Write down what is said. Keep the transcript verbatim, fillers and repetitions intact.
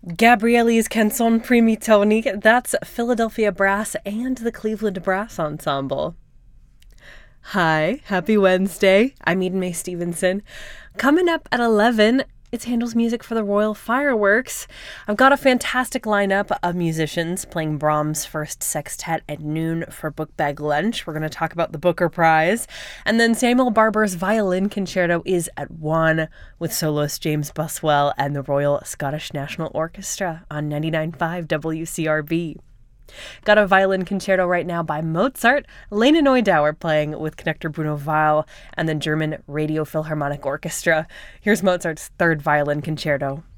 Gabrielli's Canzon Primi Toni, that's Philadelphia Brass and the Cleveland Brass Ensemble. Hi, happy Wednesday. I'm Eden Mae Stevenson. Coming up at eleven, it's Handel's music for the Royal Fireworks. I've got a fantastic lineup of musicians playing Brahms' First Sextet at noon for Book Bag Lunch. We're going to talk about the Booker Prize. And then Samuel Barber's Violin Concerto is at one with soloist James Buswell and the Royal Scottish National Orchestra on ninety-nine point five W C R B. Got a violin concerto right now by Mozart, Lena Neudauer playing with conductor Bruno Weil and the German Radio Philharmonic Orchestra. Here's Mozart's third violin concerto.